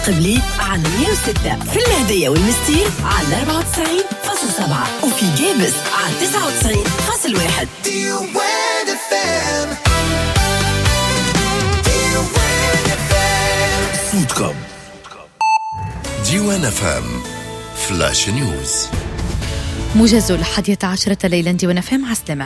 القبلي على 106 في المهدية والمستير على 94.7 وفي جيبس على 99.1. صوتكم ديوان FM فلاش نيوز. موجز 11 ليلا ديوان FM عسلمة.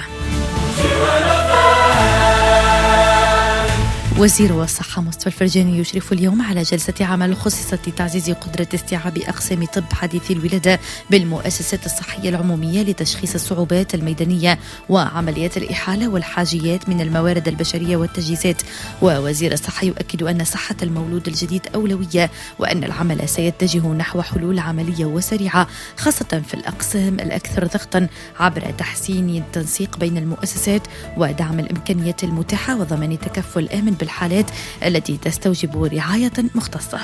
وزير الصحة مصطفى الفرجاني يشرف اليوم على جلسة عمل خصصت لتعزيز قدرة استيعاب أقسام طب حديث الولادة بالمؤسسات الصحية العمومية لتشخيص الصعوبات الميدانية وعمليات الإحالة والحاجيات من الموارد البشرية والتجهيزات. ووزير الصحة يؤكد أن صحة المولود الجديد أولوية وأن العمل سيتجه نحو حلول عملية وسريعة خاصة في الأقسام الأكثر ضغطا عبر تحسين التنسيق بين المؤسسات ودعم الإمكانيات المتاحة وضمان تكفل آمن بالحالات التي تستوجب رعاية مختصة.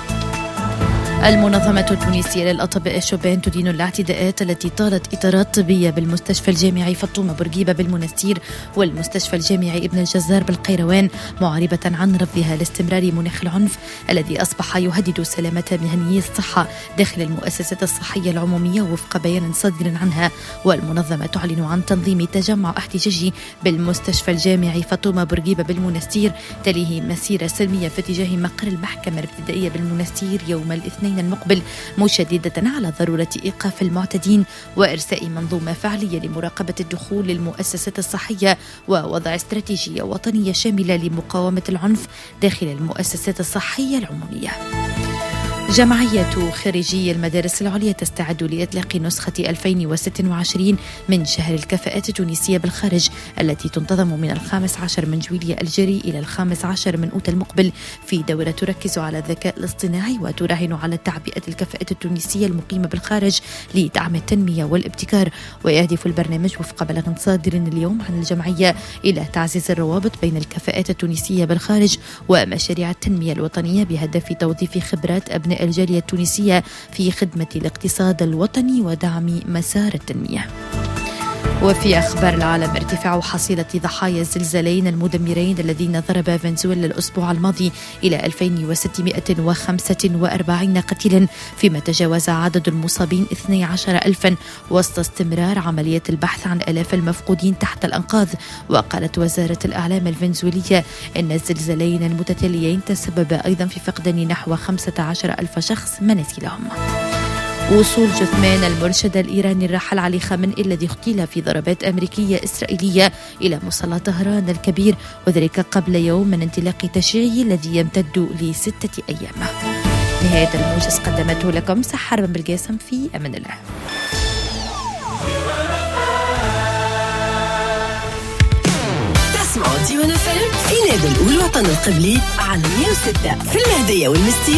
المنظمة التونسية للأطباء الشبان تدين الاعتداءات التي طالت إطارات طبية بالمستشفى الجامعي فطومة بورقيبة بالمنستير والمستشفى الجامعي ابن الجزار بالقيروان، معربة عن رفضها لاستمرار مناخ العنف الذي أصبح يهدد سلامة مهنيي الصحة داخل المؤسسات الصحية العمومية وفق بيان صادر عنها. والمنظمة تعلن عن تنظيم تجمع احتجاجي بالمستشفى الجامعي فطومة بورقيبة بالمنستير تليه مسيرة سلمية في اتجاه مقر المحكمة الابتدائية بالمنستير يوم الاثنين المقبل، مشددة على ضرورة إيقاف المعتدين وإرساء منظومة فعلية لمراقبة الدخول للمؤسسات الصحية ووضع استراتيجية وطنية شاملة لمقاومة العنف داخل المؤسسات الصحية العمومية. جمعية خريجي المدارس العليا تستعد لإطلاق نسخة 2026 من شهر الكفاءات التونسية بالخارج التي تنتظم من 15 من جويلية الجاري إلى 15 من أوت المقبل في دورة تركز على الذكاء الاصطناعي وتراهن على تعبئة الكفاءات التونسية المقيمة بالخارج لدعم التنمية والابتكار. ويهدف البرنامج وفق بلاغ صادر اليوم عن الجمعية إلى تعزيز الروابط بين الكفاءات التونسية بالخارج ومشاريع التنمية الوطنية بهدف توظيف خبرات أبناء الجالية التونسية في خدمة الاقتصاد الوطني ودعم مسار التنمية. وفي أخبار العالم، ارتفاع حصيلة ضحايا الزلزالين المدمرين الذين ضربا فنزويلا الأسبوع الماضي إلى 2645 قتيلا، فيما تجاوز عدد المصابين 12,000 وسط استمرار عملية البحث عن آلاف المفقودين تحت الأنقاض. وقالت وزارة الإعلام الفنزويلية إن الزلزالين المتتاليين تسبب أيضا في فقدان نحو 15,000 شخص منازلهم. وصول جثمان المرشد الإيراني الراحل علي خامنئي الذي اغتيل في ضربات أمريكية إسرائيلية إلى مصلى طهران الكبير، وذلك قبل يوم من انطلاق تشييعه الذي يمتد ل6 أيام. نهاية الموجز قدمته لكم سحر بن بالقاسم، في أمان الله. تسمعوا ديوان FM في نادي الأول وطن القبلي على 106 في المهدية والمستير